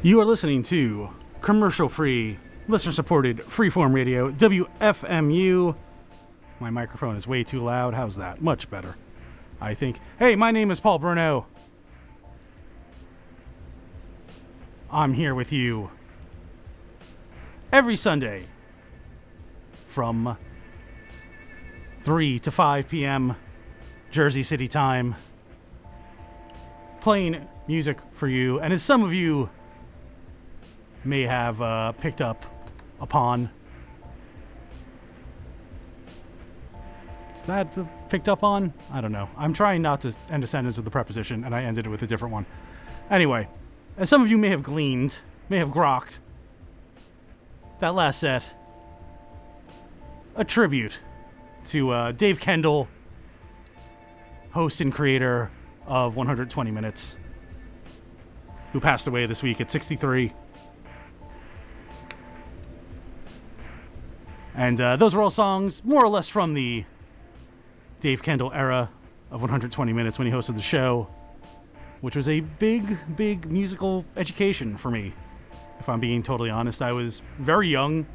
You are listening to commercial-free, listener-supported freeform radio, WFMU. My microphone is way too loud. How's that? Much better, I think. Hey, my name is Paul Bruno. I'm here with you every Sunday from 3 to 5 p.m. Jersey City time, playing music for you. And as some of you may have picked up upon, is that picked up on? I don't know. I'm trying not to end a sentence with a preposition, and I ended it with a different one. Anyway, as some of you may have gleaned, may have grokked, that last set, a tribute to Dave Kendall, host and creator of 120 Minutes, who passed away this week at 63. And those were all songs more or less from the Dave Kendall era of 120 Minutes when he hosted the show, which was a big musical education for me. If I'm being totally honest, I was very young,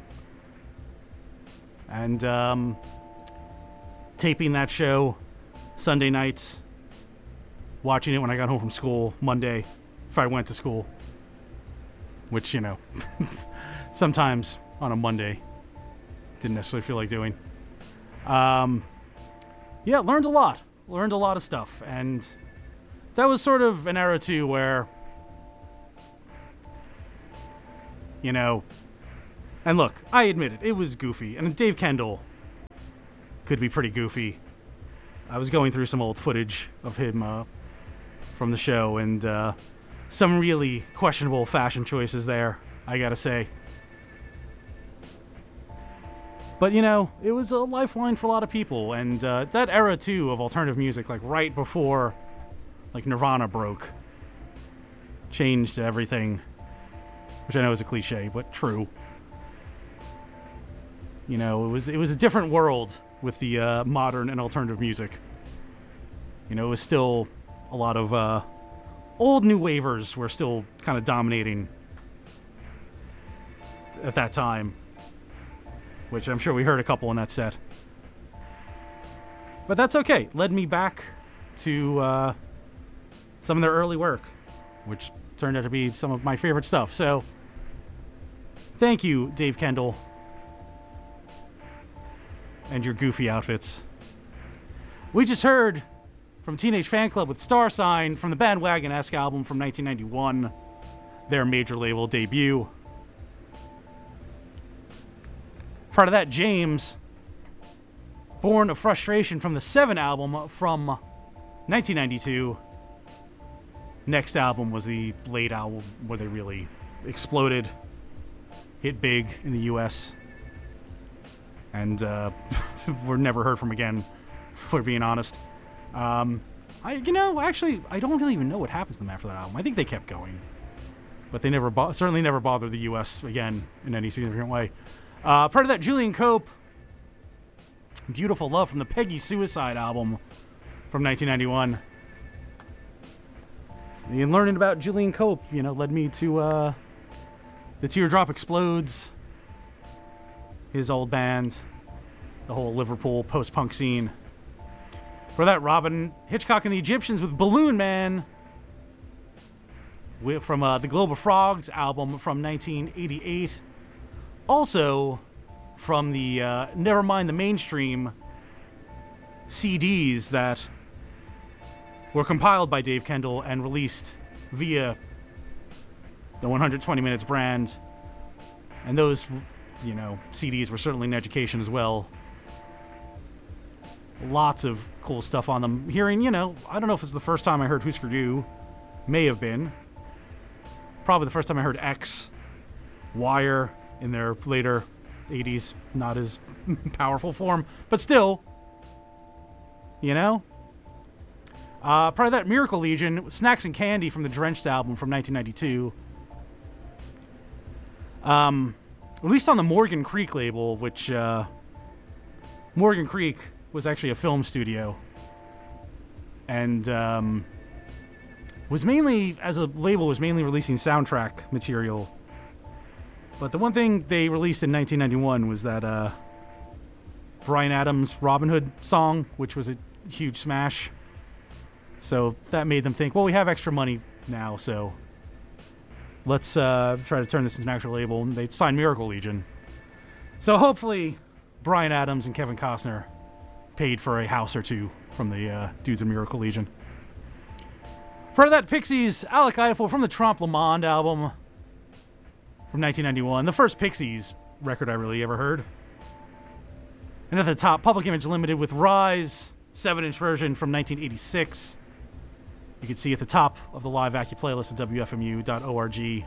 and taping that show Sunday nights, watching it when I got home from school Monday, if I went to school, which, you know, sometimes on a Monday didn't necessarily feel like doing. Yeah, learned a lot of stuff, and that was sort of an era too where, you know, and look, I admit it was goofy, and Dave Kendall could be pretty goofy. I was going through some old footage of him from the show, and some really questionable fashion choices there, I gotta say. But, you know, it was a lifeline for a lot of people, and that era, too, of alternative music, like right before, like, Nirvana broke, changed everything, which I know is a cliche, but true. You know, it was a different world with the modern and alternative music. You know, it was still a lot of old new wavers were still kind of dominating at that time, which I'm sure we heard a couple in that set. But that's okay. Led me back to some of their early work, which turned out to be some of my favorite stuff. So, thank you, Dave Kendall, and your goofy outfits. We just heard from Teenage Fan Club with Star Sign from the Bandwagon-esque album from 1991, their major label debut. Part of that, James, Born of Frustration from the Seven album from 1992. Next album was the late album where they really exploded, hit big in the US, and were never heard from again, if we're being honest. I don't really even know what happened to them after that album. I think they kept going, but they certainly never bothered the US again in any significant way. Part of that, Julian Cope, Beautiful Love from the Peggy Suicide album from 1991. And learning about Julian Cope, you know, led me to The Teardrop Explodes, his old band, the whole Liverpool post-punk scene. For that, Robin Hitchcock and the Egyptians with Balloon Man from the Globe of Frogs album from 1988. Also, from the Nevermind the Mainstream CDs that were compiled by Dave Kendall and released via the 120 Minutes brand. And those, you know, CDs were certainly an education as well. Lots of cool stuff on them. Hearing, you know, I don't know if it's the first time I heard Husker Du. May have been. Probably the first time I heard X, Wire, in their later 80s, not as powerful form, but still, you know. Part of that, Miracle Legion, Snacks and Candy from the Drenched album from 1992. Released on the Morgan Creek label, which Morgan Creek was actually a film studio, and was mainly, as a label, was mainly releasing soundtrack material. But the one thing they released in 1991 was that Bryan Adams' Robin Hood song, which was a huge smash. So that made them think, well, we have extra money now, so let's try to turn this into an actual label. And they signed Miracle Legion. So hopefully Bryan Adams and Kevin Costner paid for a house or two from the dudes in Miracle Legion. Part of that, Pixies, Alec Eiffel from the Trompe Le Monde album from 1991. The first Pixies record I really ever heard. And at the top, Public Image Limited with Rise, 7-inch version from 1986. You can see at the top of the Live Vacuum playlist at WFMU.org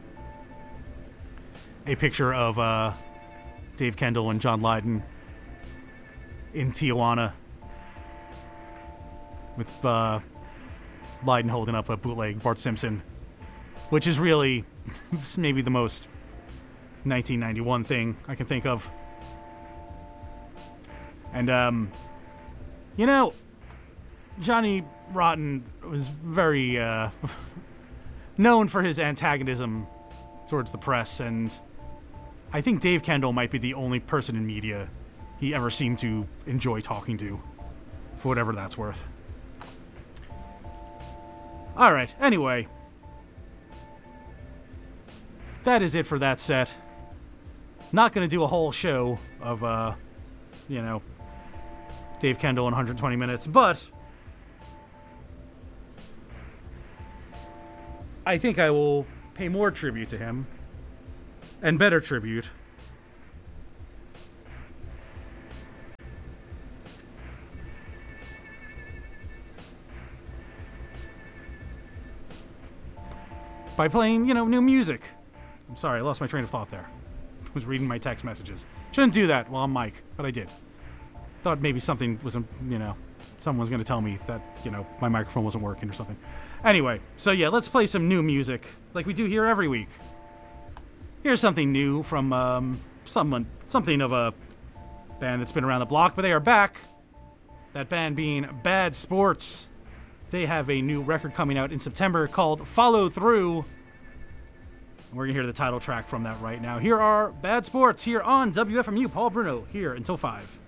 a picture of Dave Kendall and John Lydon in Tijuana with Lydon holding up a bootleg Bart Simpson, which is really maybe the most 1991 thing I can think of. And, Johnny Rotten was very known for his antagonism towards the press, and I think Dave Kendall might be the only person in media he ever seemed to enjoy talking to, for whatever that's worth. Alright, anyway. That is it for that set. Not going to do a whole show of, Dave Kendall in 120 minutes, but I think I will pay more tribute to him, and better tribute, by playing, new music. I'm sorry, I lost my train of thought there. I was reading my text messages. Shouldn't do that while I'm mic, but I did. Thought maybe something was, someone's going to tell me that, my microphone wasn't working or something. Anyway, so yeah, let's play some new music like we do here every week. Here's something new from something of a band that's been around the block, but they are back. That band being Bad Sports. They have a new record coming out in September called Follow Through. And we're going to hear the title track from that right now. Here are Bad Sports here on WFMU. Paul Bruno here until 5.